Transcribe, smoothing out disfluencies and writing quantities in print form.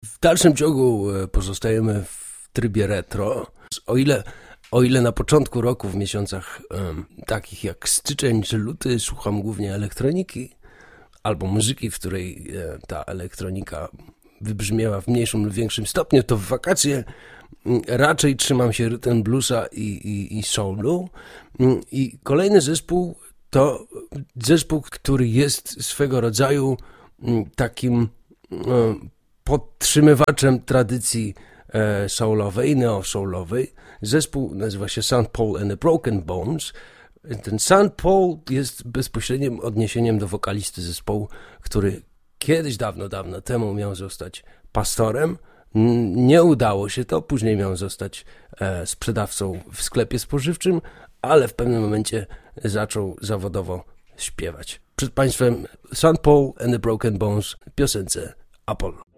W dalszym ciągu pozostajemy w trybie retro. O ile na początku roku, w miesiącach takich jak styczeń czy luty, słucham głównie elektroniki albo muzyki, w której ta elektronika wybrzmiewa w mniejszym lub większym stopniu, to w wakacje raczej trzymam się rytm bluesa i soulu. I kolejny zespół to zespół, który jest swego rodzaju takim podtrzymywaczem tradycji soulowej, neo-soulowej. Zespół nazywa się St. Paul and the Broken Bones. Ten St. Paul jest bezpośrednim odniesieniem do wokalisty zespołu, który kiedyś dawno temu miał zostać pastorem. Nie udało się to, później miał zostać sprzedawcą w sklepie spożywczym, ale w pewnym momencie zaczął zawodowo śpiewać. Przed Państwem St. Paul and the Broken Bones w piosence Apollo.